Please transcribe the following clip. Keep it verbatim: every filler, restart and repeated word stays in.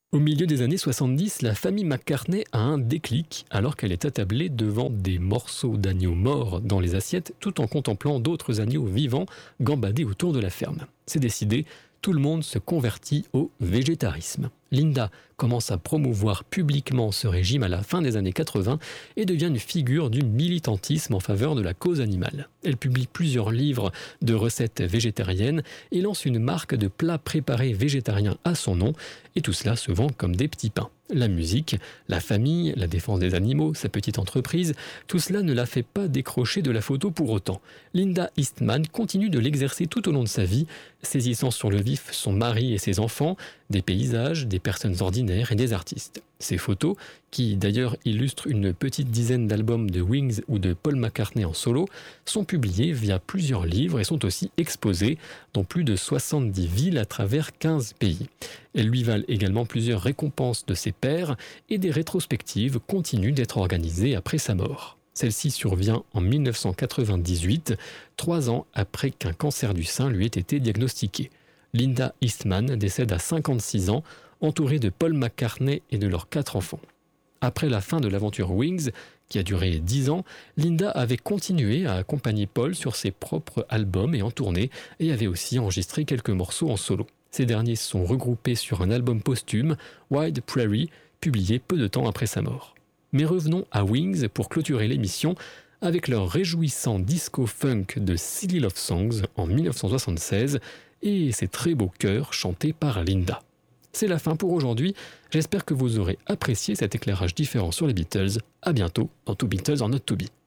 Au milieu des années soixante-dix, la famille McCartney a un déclic alors qu'elle est attablée devant des morceaux d'agneaux morts dans les assiettes tout en contemplant d'autres agneaux vivants gambader autour de la ferme. C'est décidé, tout le monde se convertit au végétarisme. Linda commence à promouvoir publiquement ce régime à la fin des années quatre-vingts et devient une figure du militantisme en faveur de la cause animale. Elle publie plusieurs livres de recettes végétariennes et lance une marque de plats préparés végétariens à son nom, et tout cela se vend comme des petits pains. La musique, la famille, la défense des animaux, sa petite entreprise, tout cela ne la fait pas décrocher de la photo pour autant. Linda Eastman continue de l'exercer tout au long de sa vie, saisissant sur le vif son mari et ses enfants, des paysages, des personnes ordinaires et des artistes. Ces photos, qui d'ailleurs illustrent une petite dizaine d'albums de Wings ou de Paul McCartney en solo, sont publiées via plusieurs livres et sont aussi exposées dans plus de soixante-dix villes à travers quinze pays. Elles lui valent également plusieurs récompenses de ses pairs et des rétrospectives continuent d'être organisées après sa mort. Celle-ci survient en dix-neuf cent quatre-vingt-dix-huit, trois ans après qu'un cancer du sein lui ait été diagnostiqué. Linda Eastman décède à cinquante-six ans, entourée de Paul McCartney et de leurs quatre enfants. Après la fin de l'aventure Wings, qui a duré dix ans, Linda avait continué à accompagner Paul sur ses propres albums et en tournée, et avait aussi enregistré quelques morceaux en solo. Ces derniers sont regroupés sur un album posthume, Wild Prairie, publié peu de temps après sa mort. Mais revenons à Wings pour clôturer l'émission avec leur réjouissant disco-funk de Silly Love Songs en dix-neuf cent soixante-seize et ses très beaux chœurs chantés par Linda. C'est la fin pour aujourd'hui, j'espère que vous aurez apprécié cet éclairage différent sur les Beatles. À bientôt dans To Beatles or Not To Be.